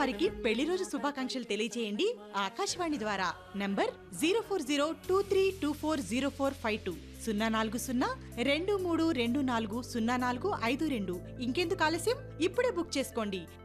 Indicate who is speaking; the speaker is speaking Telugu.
Speaker 1: వారికి పెళ్లి రోజు శుభాకాంక్షలు తెలియజేయండి ఆకాశవాణి ద్వారా. నంబర్ 04023240452 04023240452. ఇంకెందుకు ఆలస్యం, ఇప్పుడే బుక్ చేసుకోండి.